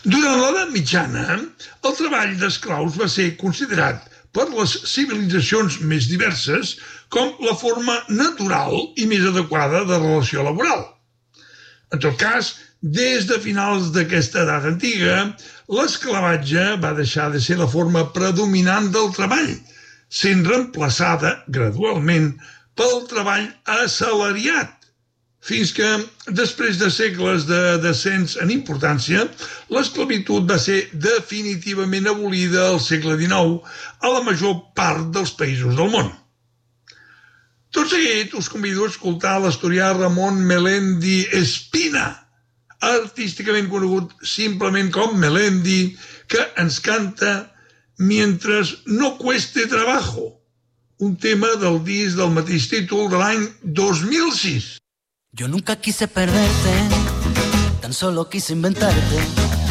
Durant l'edat mitjana, el treball d'esclaus va ser considerat per les civilitzacions més diverses com la forma natural i més adequada de relació laboral. En tot cas, des de finals d'aquesta edat antiga, l'esclavatge va deixar de ser la forma predominant del treball, sent reemplaçada gradualment pel treball assalariat, fins que, després de segles de descens en importància, l'esclavitud va ser definitivament abolida al segle XIX a la major part dels països del món. Tot seguit us convido a escoltar l'asturià Ramon Melendi Espina, artísticament conegut simplement com Melendi, que ens canta Mientras no cueste trabajo, un tema del disc del mateix títol de l'any 2006. Yo nunca quise perderte, tan solo quise inventarte